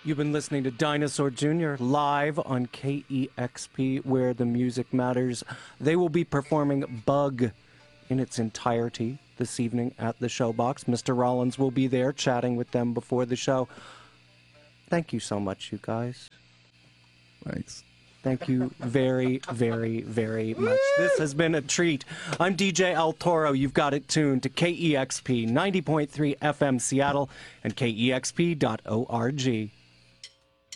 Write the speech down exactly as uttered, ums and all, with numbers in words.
You've been listening to Dinosaur Junior live on K E X P, where the music matters. They will be performing Bug in its entirety this evening at the Showbox. Mister Rollins will be there chatting with them before the show. Thank you so much, you guys. Thanks. Thank you very, very, very much. This has been a treat. I'm D J El Toro. You've got it tuned to K E X P ninety point three F M Seattle and K E X P dot org.